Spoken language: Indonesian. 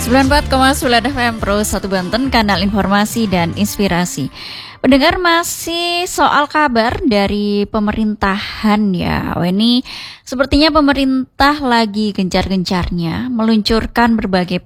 94,9 FM Pro 1 Banten, kanal informasi dan inspirasi. Pendengar, masih soal kabar dari pemerintahan ya. Ini sepertinya pemerintah lagi gencar-gencarnya meluncurkan berbagai